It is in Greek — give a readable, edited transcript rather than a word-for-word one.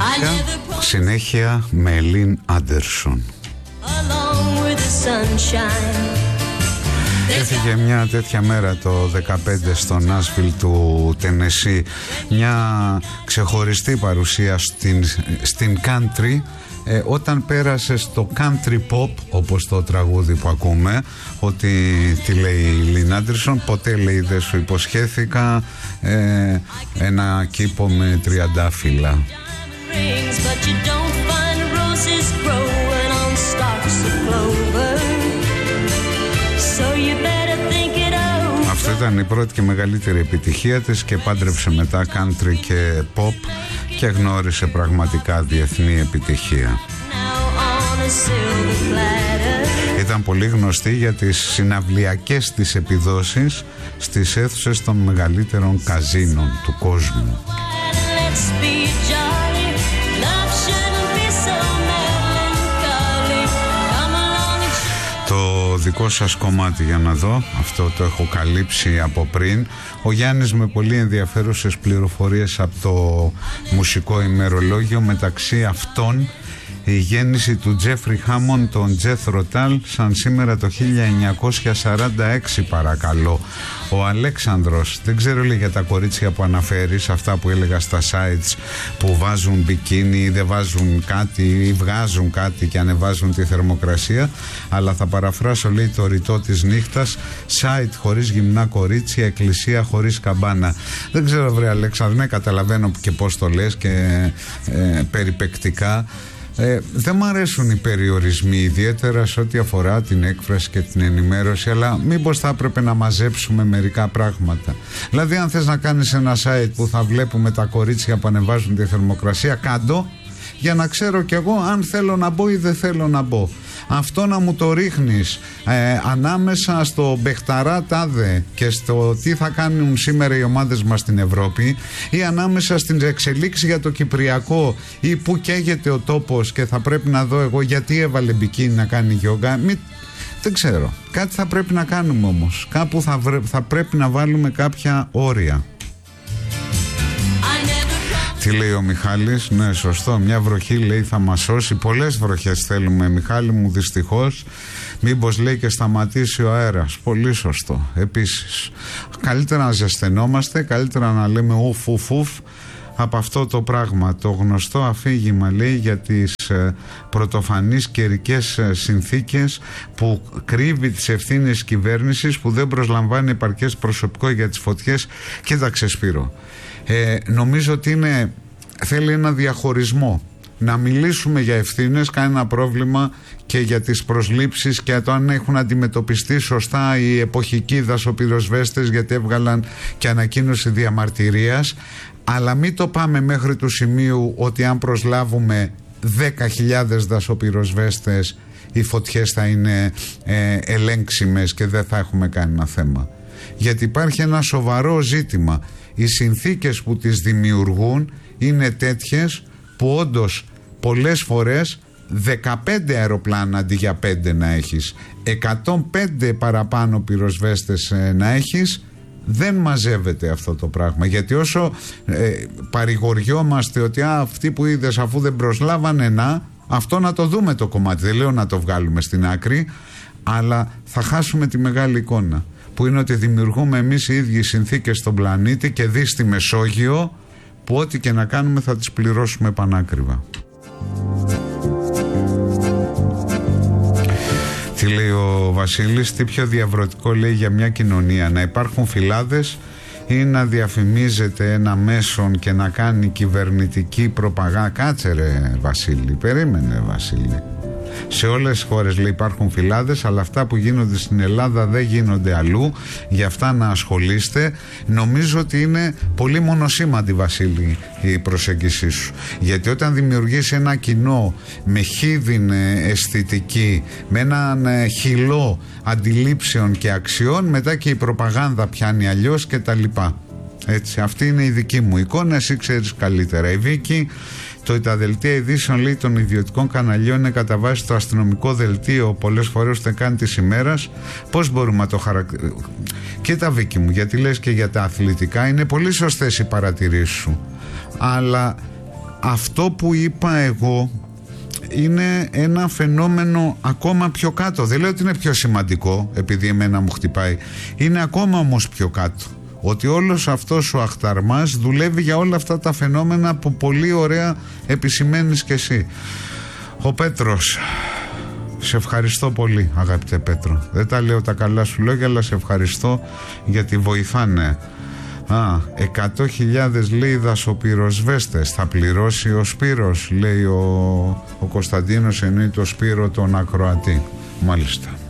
συνέχεια με Ελίν Άντερσον. Έφυγε μια τέτοια μέρα το 15 στο Νάσβιλ του Τενεσί, μια ξεχωριστή παρουσία στην country, όταν πέρασε στο country pop, όπως το τραγούδι που ακούμε, ότι τι λέει η Λίν Άντερσον, ποτέ λέει δεν σου υποσχέθηκα ένα κήπο με τριαντάφυλλα. Αυτή ήταν η πρώτη και μεγαλύτερη επιτυχία της και πάντρεψε μετά country και pop και γνώρισε πραγματικά διεθνή επιτυχία. Ήταν πολύ γνωστή για τις συναυλιακές της επιδόσεις στις αίθουσες των μεγαλύτερων καζίνων του κόσμου. Το δικό σας κομμάτι, για να δω, αυτό το έχω καλύψει από πριν. Ο Γιάννης με πολύ ενδιαφέρουσες πληροφορίες από το μουσικό ημερολόγιο, μεταξύ αυτών η γέννηση του Τζέφρι Χάμον, τον Τζέθρο Τάλ, σαν σήμερα το 1946, παρακαλώ. Ο Αλέξανδρος, δεν ξέρω λέει για τα κορίτσια που αναφέρεις, αυτά που έλεγα στα sites που βάζουν μπικίνι ή δεν βάζουν κάτι ή βγάζουν κάτι και ανεβάζουν τη θερμοκρασία, αλλά θα παραφράσω λέει το ρητό της νύχτας: site χωρίς γυμνά κορίτσια, εκκλησία χωρίς καμπάνα. Δεν ξέρω βρε Αλέξανδρο, ναι, καταλαβαίνω και πως το λες και περιπεκτικά. Δεν μου αρέσουν οι περιορισμοί, ιδιαίτερα σε ό,τι αφορά την έκφραση και την ενημέρωση, αλλά μήπως θα έπρεπε να μαζέψουμε μερικά πράγματα. Δηλαδή, αν θες να κάνεις ένα site που θα βλέπουμε τα κορίτσια που ανεβάζουν τη θερμοκρασία, κάντο, για να ξέρω κι εγώ αν θέλω να μπω ή δεν θέλω να μπω. Αυτό να μου το ρίχνεις ανάμεσα στο Μπεχταρά τάδε και στο τι θα κάνουν σήμερα οι ομάδες μας στην Ευρώπη, ή ανάμεσα στην εξελίξη για το Κυπριακό, ή που καίγεται ο τόπος και θα πρέπει να δω εγώ γιατί έβαλε μπικίνι να κάνει γιόγκα. Δεν ξέρω, κάτι θα πρέπει να κάνουμε όμως. Κάπου θα πρέπει να βάλουμε κάποια όρια. Τι λέει ο Μιχάλης? Ναι, σωστό, μια βροχή λέει θα μας σώσει. Πολλές βροχές θέλουμε, Μιχάλη μου, δυστυχώς. Μήπως λέει και σταματήσει ο αέρας. Πολύ σωστό. Επίσης, καλύτερα να ζεσθενόμαστε, καλύτερα να λέμε ουφ από αυτό το πράγμα. Το γνωστό αφήγημα λέει για τις πρωτοφανείς καιρικές συνθήκες που κρύβει τις ευθύνες κυβέρνησης, που δεν προσλαμβάνει επαρκές προσωπικό για τις φωτιές. Κοίταξε Σπύρο, νομίζω ότι θέλει ένα διαχωρισμό. Να μιλήσουμε για ευθύνες, κανένα πρόβλημα, και για τις προσλήψεις και το αν έχουν αντιμετωπιστεί σωστά οι εποχικοί δασοπυροσβέστες, γιατί έβγαλαν και ανακοίνωση διαμαρτυρίας, αλλά μην το πάμε μέχρι του σημείου ότι αν προσλάβουμε 10.000 δασοπυροσβέστες οι φωτιές θα είναι ελέγξιμες και δεν θα έχουμε κανένα θέμα. Γιατί υπάρχει ένα σοβαρό ζήτημα. Οι συνθήκες που τις δημιουργούν είναι τέτοιες που όντως πολλές φορές 15 αεροπλάνα αντί για 5 να έχεις, 105 παραπάνω πυροσβέστες να έχεις, δεν μαζεύεται αυτό το πράγμα. Γιατί όσο παρηγοριόμαστε ότι αυτοί που είδες αφού δεν προσλάβανε, αυτό να το δούμε το κομμάτι, δεν λέω να το βγάλουμε στην άκρη, αλλά θα χάσουμε τη μεγάλη εικόνα, που είναι ότι δημιουργούμε εμείς οι ίδιοι συνθήκες στον πλανήτη και δει στη Μεσόγειο που ό,τι και να κάνουμε θα τις πληρώσουμε πανάκριβα. Τι λέει ο Βασίλης? Τι πιο διαβρωτικό λέει για μια κοινωνία, να υπάρχουν φυλάδες ή να διαφημίζεται ένα μέσον και να κάνει κυβερνητική προπαγάνδα? Κάτσε ρε Βασίλη, περίμενε Βασίλη. Σε όλες τις χώρες λέει υπάρχουν φυλάδες, αλλά αυτά που γίνονται στην Ελλάδα δεν γίνονται αλλού. Γι' αυτά να ασχολείστε. Νομίζω ότι είναι πολύ μονοσήμαντη, Βασίλη, η προσέγγιση σου. Γιατί όταν δημιουργείς ένα κοινό με χίδινη αισθητική, με έναν χυλό αντιλήψεων και αξιών, μετά και η προπαγάνδα πιάνει αλλιώς και τα λοιπά. Έτσι, αυτή είναι η δική μου εικόνα, εσύ ξέρεις καλύτερα. Η Βίκη, τα δελτία ειδήσεων λέει των ιδιωτικών καναλιών είναι κατά βάση το αστυνομικό δελτίο, πολλές φορές ούτε καν της ημέρας. Πώς μπορούμε να το χαρακτηρίσουμε? Κοίτα Βίκη μου, γιατί λες και για τα αθλητικά, είναι πολύ σωστές οι παρατηρήσεις σου, αλλά Αυτό που είπα εγώ είναι ένα φαινόμενο ακόμα πιο κάτω. Δεν λέω ότι είναι πιο σημαντικό επειδή εμένα μου χτυπάει. Είναι ακόμα όμως πιο κάτω. Ότι όλος αυτός ο αχταρμάς δουλεύει για όλα αυτά τα φαινόμενα που πολύ ωραία επισημαίνεις και εσύ. Ο Πέτρος, σε ευχαριστώ πολύ αγαπητέ Πέτρο. Δεν τα λέω τα καλά σου λόγια, αλλά σε ευχαριστώ γιατί βοηθάνε. 100.000 λέει δασοπυροσβέστες θα πληρώσει ο Σπύρος, λέει ο Κωνσταντίνος, εννοεί το Σπύρο τον ακροατή. Μάλιστα.